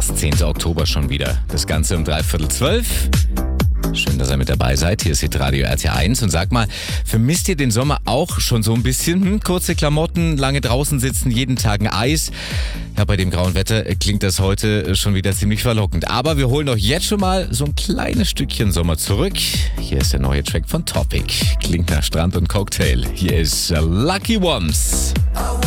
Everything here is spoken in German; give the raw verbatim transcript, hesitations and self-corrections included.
fast zehnten Oktober schon wieder. Das Ganze um dreiviertel zwölf. Schön, dass ihr mit dabei seid. Hier ist Hitradio R T eins. Und sag mal, vermisst ihr den Sommer auch schon so ein bisschen? Hm? Kurze Klamotten, lange draußen sitzen, jeden Tag ein Eis. Ja, bei dem grauen Wetter klingt das heute schon wieder ziemlich verlockend. Aber wir holen doch jetzt schon mal so ein kleines Stückchen Sommer zurück. Hier ist der neue Track von Topic. Klingt nach Strand und Cocktail. Hier ist Lucky Ones.